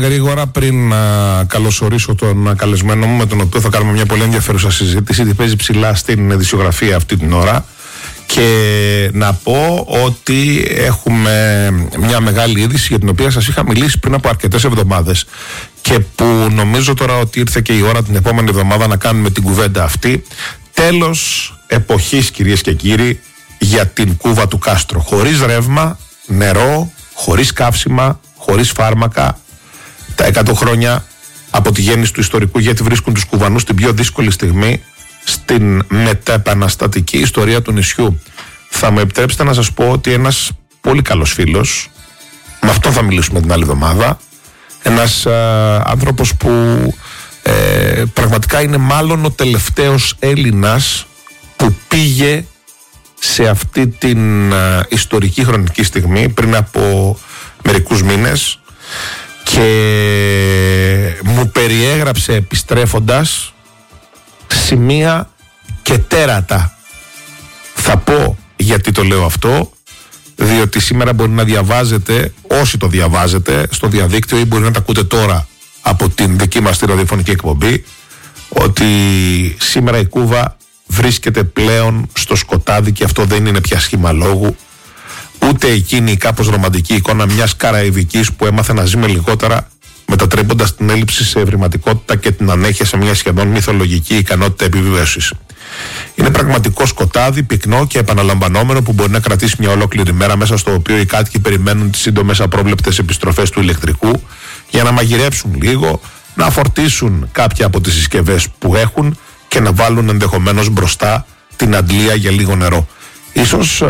Γρήγορα, πριν καλωσορίσω τον καλεσμένο μου, με τον οποίο θα κάνουμε μια πολύ ενδιαφέρουσα συζήτηση, τι παίζει ψηλά στην ειδησιογραφία αυτή την ώρα, και να πω ότι έχουμε μια μεγάλη είδηση για την οποία σας είχα μιλήσει πριν από αρκετές εβδομάδες και που νομίζω τώρα ότι ήρθε και η ώρα την επόμενη εβδομάδα να κάνουμε την κουβέντα αυτή. Τέλος εποχής, κυρίες και κύριοι, για την Κούβα του Κάστρο. Χωρίς ρεύμα, νερό, χωρίς καύσιμα, χωρίς φάρμακα. Τα 100 χρόνια από τη γέννηση του ιστορικού γέτη βρίσκουν τους Κουβανούς στην πιο δύσκολη στιγμή στην μεταεπαναστατική ιστορία του νησιού. Θα μου επιτρέψετε να σας πω ότι ένας πολύ καλός φίλος, με αυτόν θα μιλήσουμε την άλλη εβδομάδα, ένας άνθρωπος που πραγματικά είναι μάλλον ο τελευταίος Έλληνας που πήγε σε αυτή την ιστορική χρονική στιγμή πριν από μερικούς μήνες και μου περιέγραψε επιστρέφοντας σημεία και τέρατα. Θα πω γιατί το λέω αυτό, διότι σήμερα μπορεί να διαβάζετε, όσοι το διαβάζετε στο διαδίκτυο, ή μπορεί να τα ακούτε τώρα από την δική μας τη ραδιοφωνική εκπομπή, ότι σήμερα η Κούβα βρίσκεται πλέον στο σκοτάδι, και αυτό δεν είναι πια σχήμα λόγου, ούτε εκείνη η κάπως ρομαντική εικόνα μιας καραϊβικής που έμαθε να ζει με λιγότερα, μετατρέποντας την έλλειψη σε ευρηματικότητα και την ανέχεια σε μια σχεδόν μυθολογική ικανότητα επιβίωσης. Είναι πραγματικό σκοτάδι, πυκνό και επαναλαμβανόμενο, που μπορεί να κρατήσει μια ολόκληρη μέρα, μέσα στο οποίο οι κάτοικοι περιμένουν τις σύντομες απρόβλεπτες επιστροφές του ηλεκτρικού για να μαγειρέψουν λίγο, να φορτίσουν κάποια από τις συσκευές που έχουν και να βάλουν ενδεχομένως μπροστά την αντλία για λίγο νερό. Ίσως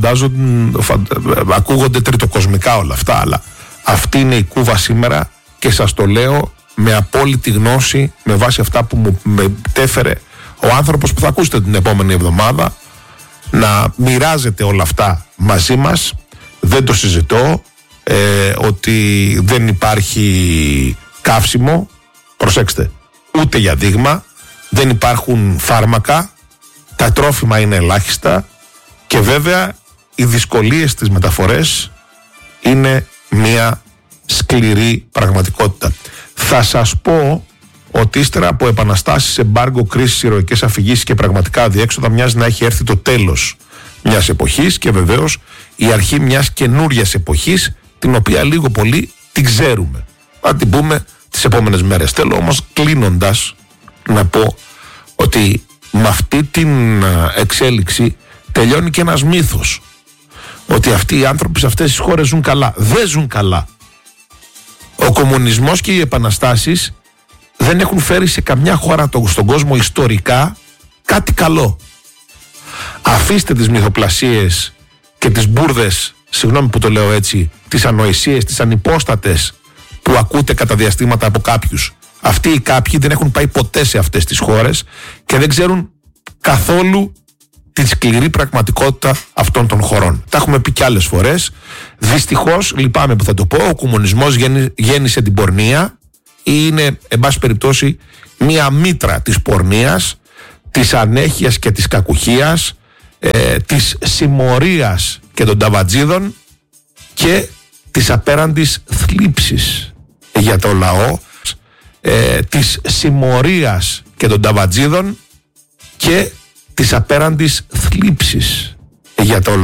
ακούγονται τριτοκοσμικά όλα αυτά, αλλά αυτή είναι η Κούβα σήμερα, και σας το λέω με απόλυτη γνώση, με βάση αυτά που μου μετέφερε ο άνθρωπος που θα ακούσετε την επόμενη εβδομάδα, να μοιράζεται όλα αυτά μαζί μας. Δεν το συζητώ, ότι δεν υπάρχει καύσιμο, προσέξτε, ούτε για δείγμα, δεν υπάρχουν φάρμακα, τα τρόφιμα είναι ελάχιστα, και βέβαια οι δυσκολίες στις μεταφορές είναι μια σκληρή πραγματικότητα. Θα σας πω ότι ύστερα από επαναστάσεις, εμπάργκο, κρίσεις, ηρωικές αφηγήσεις και πραγματικά αδιέξοδα, μοιάζει να έχει έρθει το τέλος μιας εποχής και βεβαίως η αρχή μιας καινούριας εποχής, την οποία λίγο πολύ την ξέρουμε. Θα την πούμε τις επόμενες μέρες. Θέλω όμως, κλείνοντας, να πω ότι με αυτή την εξέλιξη τελειώνει και ένας μύθος, ότι αυτοί οι άνθρωποι σε αυτές τις χώρες ζουν καλά. Δεν ζουν καλά. Ο κομμουνισμός και οι επαναστάσεις δεν έχουν φέρει σε καμιά χώρα στον κόσμο ιστορικά κάτι καλό. Αφήστε τις μυθοπλασίες και τις μπουρδες, συγγνώμη που το λέω έτσι, τις ανοησίες, τις ανυπόστατες που ακούτε κατά διαστήματα από κάποιους. Αυτοί οι κάποιοι δεν έχουν πάει ποτέ σε αυτές τις χώρες και δεν ξέρουν καθόλου τη σκληρή πραγματικότητα αυτών των χωρών. Τα έχουμε πει κι άλλες φορές. Δυστυχώς, λυπάμαι που θα το πω, ο κομμουνισμός γέννησε την πορνεία, ή είναι, εν πάση περιπτώσει, μία μήτρα της πορνείας, της ανέχειας και της κακουχίας, της συμμορίας και των ταβατζίδων και της απέραντης θλίψης για το λαό, της συμμορίας και των ταβατζίδων και της απέραντης θλίψης για το λαό.